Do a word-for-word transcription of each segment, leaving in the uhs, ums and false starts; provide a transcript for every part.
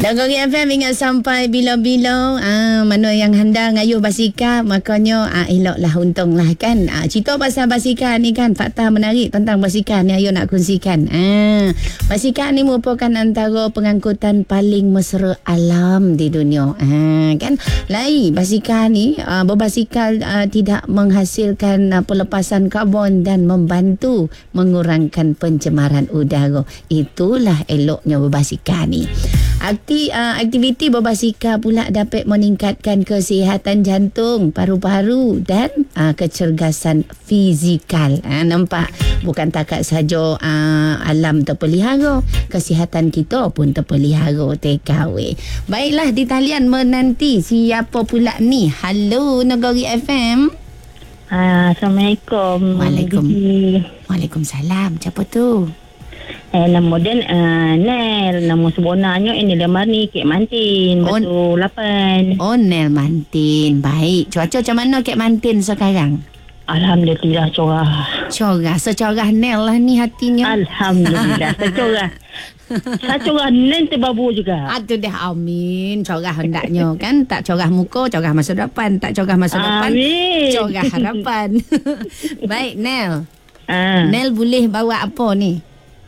Dagori F M ingat sampai bila-bila. Ah, mana yang handa ngayuh basikal, makanya ah, eloklah, untunglah kan. Ah, cerita pasal basikal ni kan, fakta menarik tentang basikal ni ayo nak kongsikan. Ah, basikal ni merupakan antara pengangkutan paling mesra alam di dunia. Ah, kan? Lain basikal ni, ah, berbasikal ah, tidak menghasilkan ah, pelepasan karbon dan membantu mengurangkan pencemaran udara. Itulah eloknya berbasikal ni. Akti, uh, aktiviti berbasikal pula dapat meningkatkan kesihatan jantung, paru-paru dan uh, kecergasan fizikal. Ha, nampak? Bukan takat saja uh, alam terpelihara, kesihatan kita pun terpelihara. T K W. Baiklah, di talian menanti siapa pula ni? Halo Nagori F M. Ha, Assalamualaikum. Waalaikum. Waalaikumsalam. Siapa tu? Eh, nama dia uh, Nel. Nama sebenarnya ini Lemari Kek Mantin. Batu lapan. Oh, Nel Mantin. Baik. Cuaca macam mana Kek Mantin sekarang? Alhamdulillah corah. Corah. Secorah Nel lah ni hatinya. Alhamdulillah. Secorah. Secorah Nel terbabu juga. Aduh dah, amin. Corah hendaknya kan. Tak corah muka, corah masa depan. Tak corah masa depan, amin. Corah harapan. Baik, Nel. Ah. Nel boleh bawa apa ni?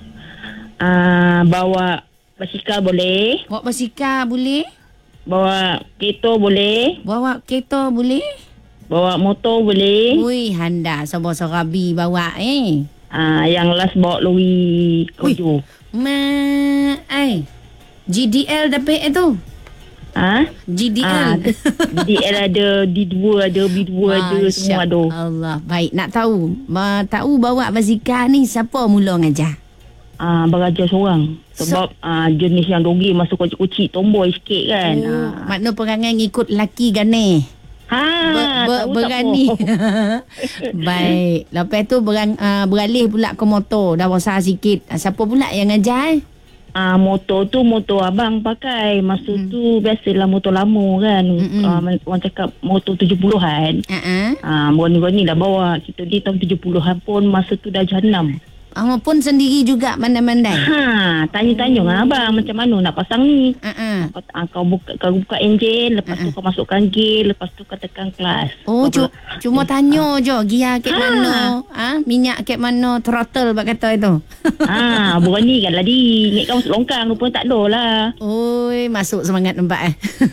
Ah, bawa basikal boleh. Bawa basikal boleh? Bawa kereta boleh. Bawa kereta boleh? Bawa motor boleh. Ui, handa sabah serabi bawa eh. Ah, yang last bawa lori kojo. Ma, ai. G D L dapat itu. Ha? G D L. Ah, G D L ada, D dua ada, B dua ada, semua ada. Allah, baik nak tahu. Ma, tahu bawa basikal ni siapa mula ngajar? Ah, berajar seorang. Sebab so, ah, jenis yang dogi masuk kocik-kocik tomboy sikit kan. Oh, ah. Makna perangai ngikut laki gane. Ha, ber, ber, tahu berani. Baik. Lepas tu berang, uh, beralih pula ke motor. Dah besar sikit. Uh, siapa pula yang ngajar? Ah, motor tu motor abang pakai. Masa hmm. tu biasalah motor lama kan. Ah, orang cakap motor tujuh puluhan. Uh-uh. Ah, berani-berani dah bawa. Kita di tahun tujuh puluhan pun masa tu dah jahanam. Oh, pun sendiri juga mandai-mandai. Ha, tanya-tanya dengan abang macam mana nak pasang ni. Uh-uh. Kau, kau buka kau buka enjin, lepas uh-uh. tu kau masukkan gear, lepas tu kau tekan kelas. Oh, cu- cuma tanya je gear kat ha. mana, ah, ha? Minyak kat mana, throttle bak kata itu. Ah, ha, berani kan lah di. Ingat kau masuk longkang pun tak ada lah. Oi, masuk semangat nampak eh.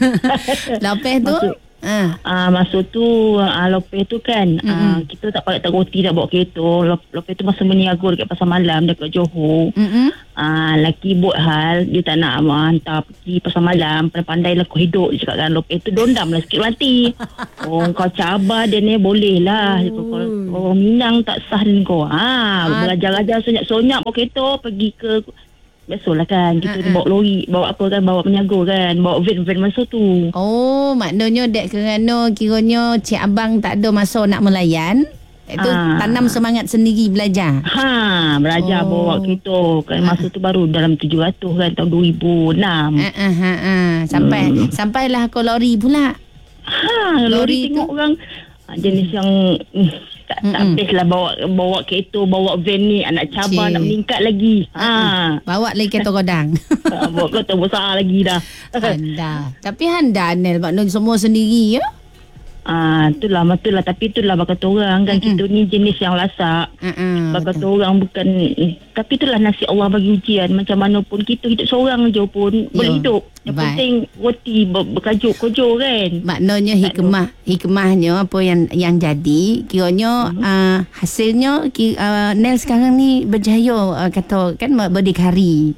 Lepas tu masuk. Ah, uh, masa tu uh, lepas tu kan uh, kita tak pakai tak roti dah bawa kereta. Lepas tu masa meniaga dekat pasar malam dekat Johor. mm-hmm. uh, laki buat hal dia tak nak uh, hantar pergi pasar malam, pandai-pandai lah kau hidup dia cakap kan. Lepas tu dondam lah sikit mati. Oh, kau cabar dia ni boleh lah. Oh. Orang Minang tak sah kau. Ha, belajar-ajar sonyak-sonyak bawa kereta pergi ke. Biasalah kan kita uh-uh. bawa lori, bawa apa kan, bawa penyaga kan, bawa van-van masa tu. Oh, maknanya dek kerana kiranya cik abang tak ada masa nak melayan, itu ha. tanam semangat sendiri belajar. Ha, belajar oh. bawa kereta kan masa tu baru dalam tujuh ratus kan tahun dua ribu enam. Ha uh, uh, uh. Sampai hmm. sampailah ke lori pula. Ha, lori, lori tengok tu orang jenis yang mm, tak, tak habis lah bawa, bawa kereta, bawa van ni. Anak cabar Cik. Nak meningkat lagi. Ha. Bawa lagi kereta rodang. Ha, bawa kereta besar lagi dah. Handa. Tapi handa Nel, maknanya semua sendiri ya? Ah, itulah, itulah. Tapi itulah bakal orang kan. Mm-mm. Kita ni jenis yang lasak. Bakal orang bukan. Tapi itulah nasib Allah bagi ujian. Macam mana pun kita hidup seorang je pun Yo. boleh hidup. Yang Baik. penting roti ber, berkajuk kojo kan. Maknanya hikmah, hikmahnya apa yang yang jadi kiranya hmm. uh, hasilnya uh, Nel sekarang ni berjaya uh, kata kan berdikari.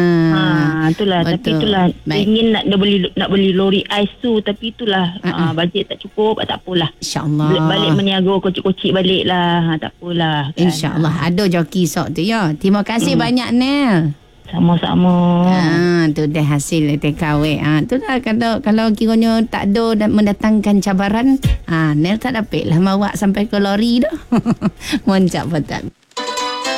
Ah, ha, itulah. Betul. Tapi itulah Baik. ingin nak beli nak beli lori ais tu, tapi itulah uh-uh. uh, bajet tak cukup, tak apalah. InsyaAllah. Balik meniaga kocik-kocik balik lah. Ha, tak apalah. Kan? InsyaAllah. Ada joki sok tu ya. Terima kasih hmm. banyak Nel. Sama-sama. Ah, tu dah hasil T K W. Ah, tu dah kalau kalau kiranya tak ada dan mendatangkan cabaran, ah Nel tak dapat lah bawa sampai ke lori dah. Moncak betul.